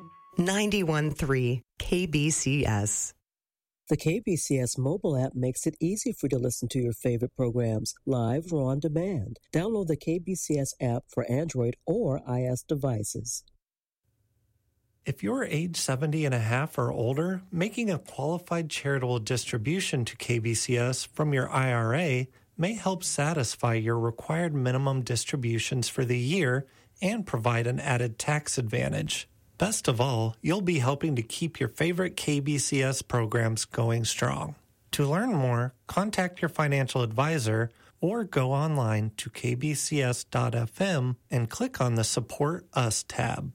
91.3 KBCS. The KBCS mobile app makes it easy for you to listen to your favorite programs live or on demand. Download the KBCS app for Android or iOS devices. If you're age 70 and a half or older, making a qualified charitable distribution to KBCS from your IRA may help satisfy your required minimum distributions for the year and provide an added tax advantage. Best of all, you'll be helping to keep your favorite KBCS programs going strong. To learn more, contact your financial advisor or go online to kbcs.fm and click on the Support Us tab.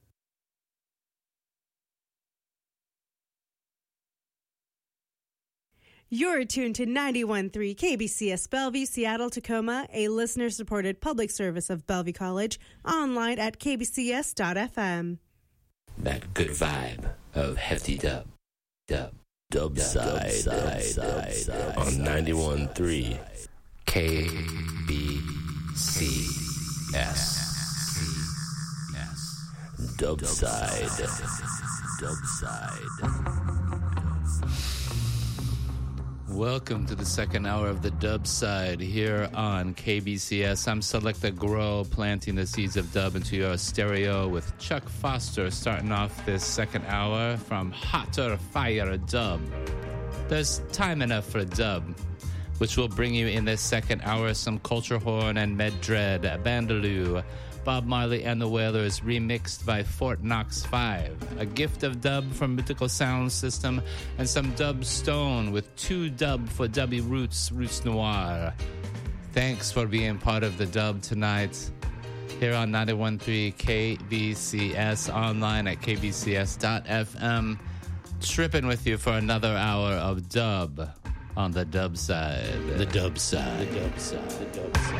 You're tuned to 91.3 KBCS Bellevue, Seattle, Tacoma, a listener-supported public service of Bellevue College, online at kbcs.fm. That good vibe of hefty dub side on 91.3 KBCS. Dub side. Welcome to the second hour of the dub side here on KBCS. I'm Selecta Grow, planting the seeds of dub into your stereo with Chuck Foster starting off this second hour from Hotter Fire Dub. There's time enough for a dub, which will bring you in this second hour some Culture Horn and Meddred, Bandaloo, Bob Marley and the Wailers remixed by Fort Knox 5, a gift of dub from Mythical Sound System, and some dub stone with 2 dub for W Roots Noir. Thanks for being part of the dub tonight here on 91.3 KBCS, online at kbcs.fm. Tripping with you for another hour of dub on the dub side. The dub side. The dub side. The dub side.